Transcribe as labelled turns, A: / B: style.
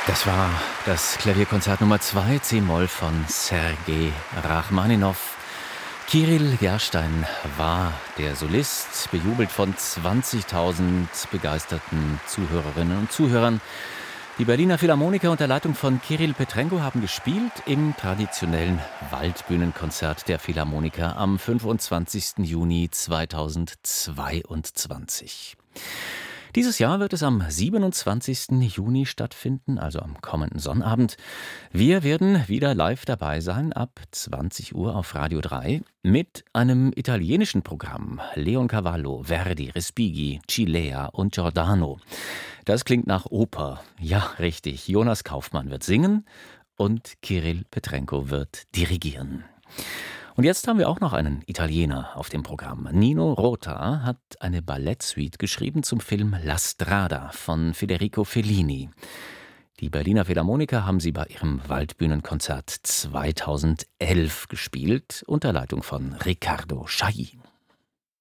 A: Das war das Klavierkonzert Nummer 2 C-Moll von Sergei Rachmaninow. Kyrill Gerstein war der Solist, bejubelt von 20.000 begeisterten Zuhörerinnen und Zuhörern. Die Berliner Philharmoniker unter Leitung von Kirill Petrenko haben gespielt im traditionellen Waldbühnenkonzert der Philharmoniker am 25. Juni 2022. Dieses Jahr wird es am 27. Juni stattfinden, also am kommenden Sonnabend. Wir werden wieder live dabei sein, ab 20 Uhr auf Radio 3, mit einem italienischen Programm. Leoncavallo, Verdi, Respighi, Cilea und Giordano. Das klingt nach Oper. Ja, richtig. Jonas Kaufmann wird singen und Kirill Petrenko wird dirigieren. Und jetzt haben wir auch noch einen Italiener auf dem Programm. Nino Rota hat eine Ballettsuite geschrieben zum Film La Strada von Federico Fellini. Die Berliner Philharmoniker haben sie bei ihrem Waldbühnenkonzert 2011 gespielt, unter Leitung von Riccardo Chailly.